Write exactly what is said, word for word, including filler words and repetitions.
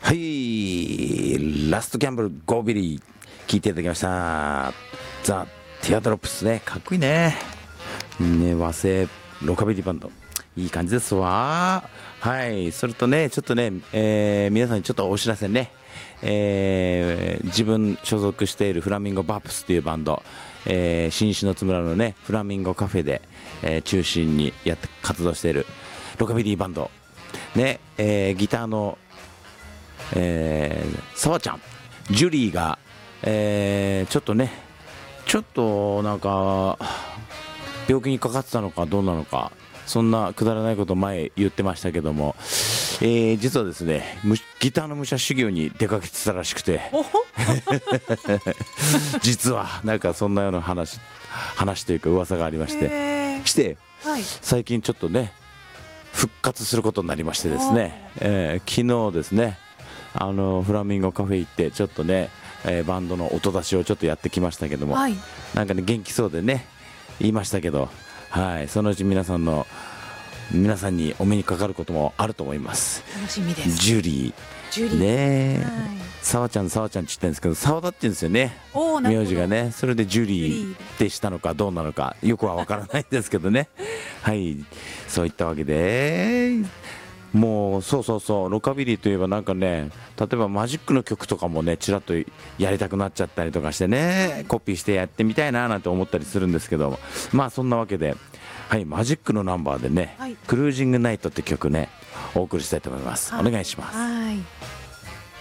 はい、ラストギャンブルゴービリー聞いていただきました。ザ・ティアドロップスね、かっこいいね。ね、和製ロカビリーバンド、いい感じですわ。はい、それとね、ちょっとね、えー、皆さんにちょっとお知らせね、えー、自分所属しているフラミンゴバープスというバンド、えー、新篠津村のねフラミンゴカフェで、えー、中心にやって活動しているロカビリーバンドね、えー、ギターのえー、沢ちゃんジュリーが、えー、ちょっとねちょっとなんか病気にかかってたのかどうなのか、そんなくだらないこと前言ってましたけども、えー、実はですねギターの武者修行に出かけてたらしくて実はなんかそんなような話話というか噂がありましてして、はい、最近ちょっとね復活することになりましてですね、えー、昨日ですねあのフラミンゴカフェ行ってちょっとね、えー、バンドの音出しをちょっとやってきましたけども、はい、なんかね元気そうでね言いましたけど、はい、そのうち皆さんの皆さんにお目にかかることもあると思います。 楽しみです。 ジュリー、 ジュリーね、さわちゃんさわちゃんって言ってるんですけど、沢田って言うんですよね、名字がね。それでジュリーってしたのかどうなのかよくはわからないんですけどねはい、そういったわけでもうそうそうそうロカビリーといえばなんかね、例えばマジックの曲とかもねちらっとやりたくなっちゃったりとかしてね、コピーしてやってみたいななんて思ったりするんですけど、まあそんなわけで、はい、マジックのナンバーでね、はい、クルージングナイトって曲ねお送りしたいと思います。お願いします。 はい。